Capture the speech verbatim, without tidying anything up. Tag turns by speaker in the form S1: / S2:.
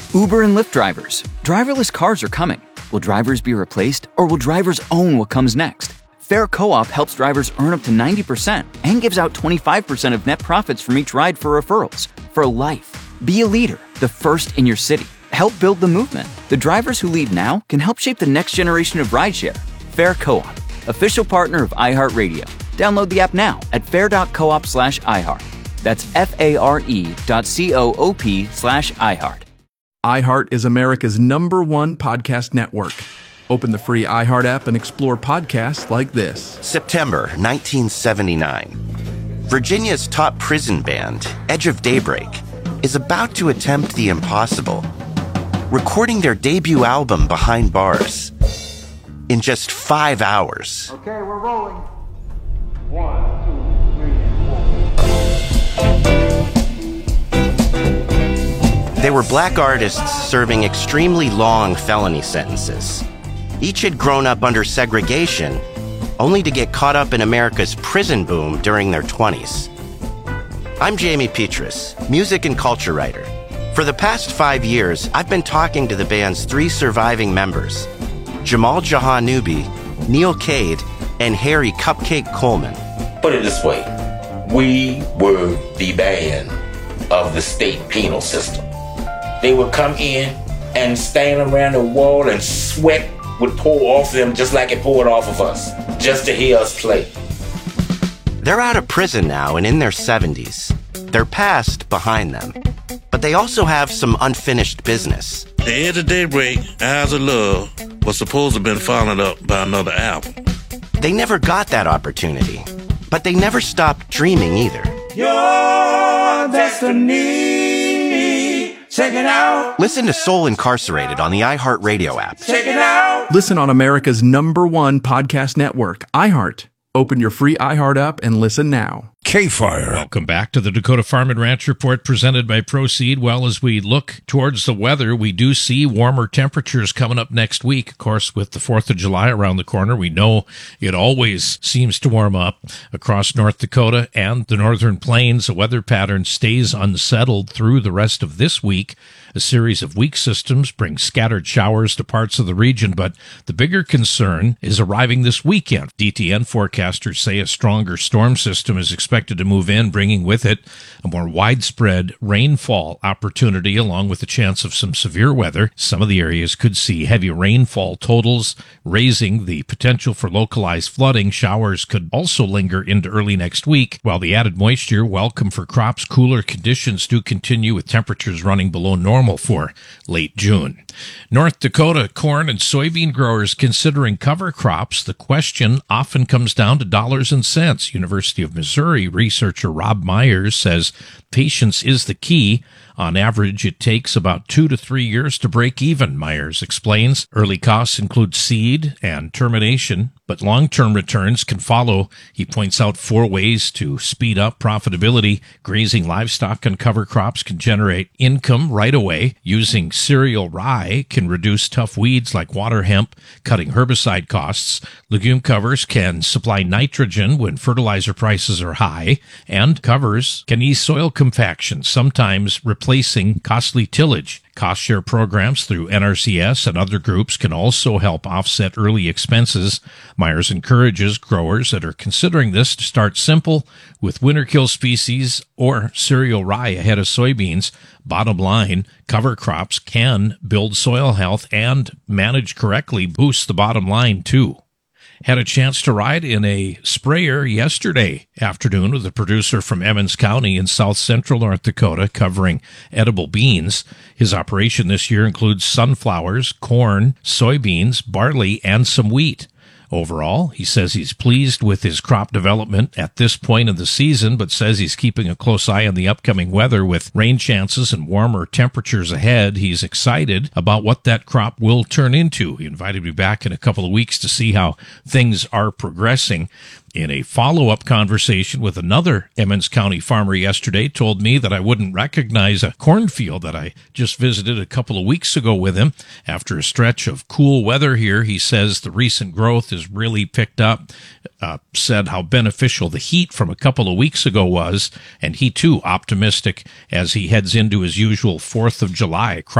S1: Uber and Lyft drivers. Driverless cars are coming. Will drivers be replaced, or will drivers own what comes next? Fair Co-op helps drivers earn up to ninety percent and gives out twenty-five percent of net profits from each ride for referrals. For life. Be a leader, the first in your city. Help build the movement. The drivers who lead now can help shape the next generation of rideshare. Fair Co-op, official partner of iHeartRadio. Download the app now at fair.coop slash iHeart. That's F-A-R-E dot C-O-O-P slash iHeart.
S2: iHeart is America's number one podcast network. Open the free iHeart app and explore podcasts like this.
S3: September nineteen seventy-nine. Virginia's top prison band, Edge of Daybreak, is about to attempt the impossible, recording their debut album Behind Bars in just five hours.
S4: Okay, we're rolling. One, two, three, and four.
S3: They were black artists serving extremely long felony sentences. Each had grown up under segregation, only to get caught up in America's prison boom during their twenties. I'm Jamie Petrus, music and culture writer. For the past five years, I've been talking to the band's three surviving members, Jamal Jahanoubi, Neil Cade, and Harry Cupcake Coleman.
S5: Put it this way, we were the band of the state penal system. They would come in and stand around the wall and sweat would pour off them just like it poured off of us, just to hear us play.
S3: They're out of prison now and in their seventies. Their past behind them. But they also have some unfinished business.
S6: The Edge of Daybreak, Eyes of Love, was supposed to have been followed up by another album.
S3: They never got that opportunity, but they never stopped dreaming either.
S4: Your destiny. Check it out.
S3: Listen to Soul Incarcerated on the iHeartRadio app.
S4: Check it out.
S2: Listen on America's number one podcast network, iHeart. Open your free iHeart app and listen now.
S7: K-Fire. Welcome back to the Dakota Farm and Ranch Report presented by Proseed. Well, as we look towards the weather, we do see warmer temperatures coming up next week. Of course, with the fourth of July around the corner, we know it always seems to warm up across North Dakota and the Northern Plains. The weather pattern stays unsettled through the rest of this week. A series of weak systems bring scattered showers to parts of the region, but the bigger concern is arriving this weekend. D T N forecasters say a stronger storm system is expected to move in, bringing with it a more widespread rainfall opportunity, along with the chance of some severe weather. Some of the areas could see heavy rainfall totals, raising the potential for localized flooding. Showers could also linger into early next week, while the added moisture, welcome for crops. Cooler conditions do continue, with temperatures running below normal for late June. North Dakota corn and soybean growers considering cover crops. The question often comes down to dollars and cents. University of Missouri researcher Rob Myers says patience is the key. On average, it takes about two to three years to break even, Myers explains. Early costs include seed and termination, but long-term returns can follow. He points out four ways to speed up profitability. Grazing livestock and cover crops can generate income right away. Using cereal rye can reduce tough weeds like water hemp, cutting herbicide costs. Legume covers can supply nitrogen when fertilizer prices are high, and covers can ease soil compaction, sometimes replacing costly tillage. Cost share programs through N R C S and other groups can also help offset early expenses. Myers encourages growers that are considering this to start simple with winter kill species or cereal rye ahead of soybeans. Bottom line, cover crops can build soil health and, managed correctly, boost the bottom line too. Had a chance to ride in a sprayer yesterday afternoon with a producer from Emmons County in south central North Dakota covering edible beans. His operation this year includes sunflowers, corn, soybeans, barley, and some wheat. Overall, he says he's pleased with his crop development at this point of the season, but says he's keeping a close eye on the upcoming weather with rain chances and warmer temperatures ahead. He's excited about what that crop will turn into. He invited me back in a couple of weeks to see how things are progressing. In a follow-up conversation with another Emmons County farmer yesterday, told me that I wouldn't recognize a cornfield that I just visited a couple of weeks ago with him. After a stretch of cool weather here, he says the recent growth has really picked up, uh, said how beneficial the heat from a couple of weeks ago was, and he too optimistic as he heads into his usual fourth of July